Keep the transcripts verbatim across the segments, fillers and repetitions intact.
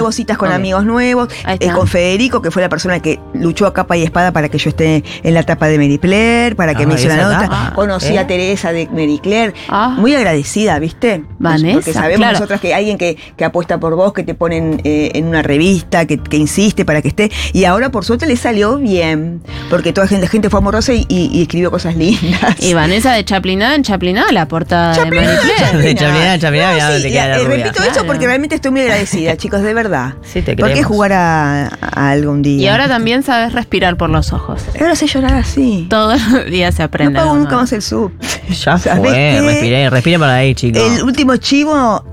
nuevo, citas con okay. amigos nuevos, eh, con Federico, que fue la persona que luchó a capa y espada para que yo esté en la tapa de Mary Claire, para que ah, me hizo la nota. Ah, Conocí ¿eh? a Teresa de Mary Claire, ah. muy agradecida, ¿viste? Vanessa, porque sabemos claro. nosotras que hay alguien que, que apuesta por vos, que te ponen eh, en una revista, que, que insiste para que esté, y ahora por suerte le salió bien, porque toda gente, gente fue amorosa y, y, y escribió cosas lindas. Y Vanessa de Chaplinada en Chaplinada, la portada de Mary Claire. De Chaplinada en Chaplinada, no, sí, te queda la eh, rubia. repito claro. eso porque realmente estoy muy agradecida, chicos, de verdad. Sí, te ¿Por qué jugar a, a algún día? Y ahora también sabes respirar por los ojos. Ahora sé llorar así. Todos los días se aprende. No pago nunca más el sub. Ya fue, respiré, respiré para ahí, chicos. El último chivo,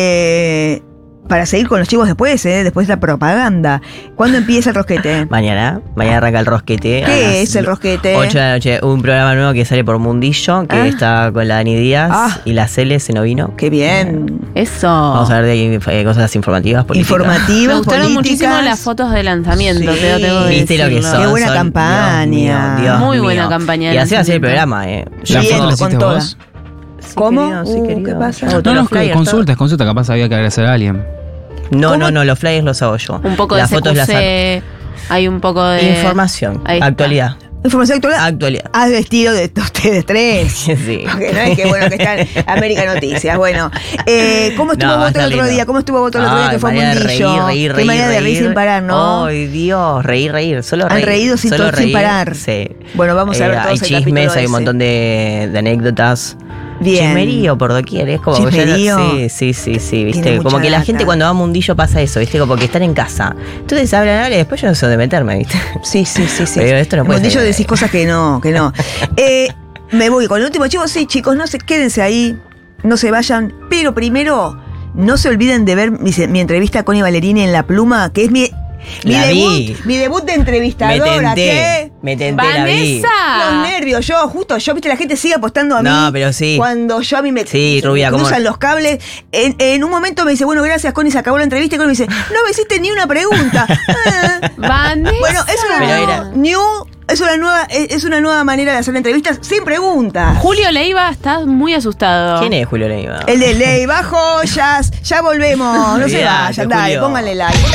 eh... para seguir con los chivos después, ¿eh? Después de la propaganda. ¿Cuándo empieza el rosquete? Mañana. Mañana arranca el rosquete. ¿Qué es el rosquete? ocho de la noche. Un programa nuevo que sale por Mundillo, que ah. está con la Dani Díaz ah. y la Cele Senovino. ¡Qué bien! Eso. Vamos a ver de ahí eh, cosas informativas, políticas. Informativas, Me gustaron políticas. muchísimo las fotos de lanzamiento, sí. pero tengo que ¿Viste lo que son? Qué buena son, campaña. Dios mío, Dios Muy mío. buena campaña. Y así va a ser el programa, ¿eh? ¿La Bien, foto la hiciste con vos? Sí, ¿Cómo? Querido, sí, uh, querido. ¿Qué pasa? No, no, no consultas, consulta, capaz había que agradecer a alguien. No, ¿Cómo? no, no, los flyers los hago yo. Un poco las de fotos las C Q C, hay un poco de... Información, actualidad. Información actual. Actualidad. Has vestido de ustedes tres. Sí. Porque no es que bueno que están América Noticias. Bueno, eh, ¿cómo estuvo no, Voto el otro lindo. día? ¿Cómo estuvo Voto el otro Ay, día que fue manera de Mundillo? reír, reír, Qué reír, manera de reír reír sin parar, ¿no? Ay, Dios, reír, reír, solo reír. Han reído sin, solo todo, reír, sin parar. Sí. Bueno, vamos a ver eh, todos hay el capítulo chismes, hay ese. un montón de, de anécdotas. Bien. Chismerío por doquier, es como ¿Chismerío? Sí, sí, sí, sí, viste. Tiene Como mucha que la data. gente cuando va a Mundillo pasa eso, viste, como que están en casa. Entonces hablan, hablan y después yo no sé dónde meterme, viste. Sí, sí, sí, sí. Pero esto no en puede Mundillo ser. decís cosas que no, que no. eh, me voy con el último chivo. Sí, chicos, no se quédense ahí, no se vayan. Pero primero, no se olviden de ver mi, mi entrevista con Connie Ballerini en La Pluma, que es mi... Mi La debut, vi. mi debut de entrevistadora, Me tenté, ¿qué? me tenté, la vi. ¡Vanessa! Los nervios, yo, justo, yo, viste, la gente sigue apostando a mí. No, pero sí. Cuando yo a mí me, Sí, me rubia, cruzan ¿cómo? los cables. En, en un momento me dice, bueno, gracias, Connie, se acabó la entrevista. Y Connie me dice, no me hiciste ni una pregunta. Ah. Vanessa. Bueno, es una Pero nueva, era- new, es una nueva, es una nueva manera de hacer entrevistas sin preguntas. Julio Leiva está muy asustado. ¿Quién es Julio Leiva? El de Ley, bajo, jazz, ya volvemos. No se Olvídate, vayan, dale, Julio. pónganle like.